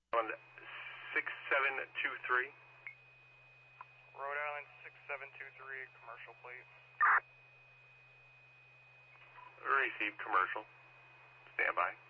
On 6723. Rhode Island 6723, commercial plate. Received commercial. Stand by.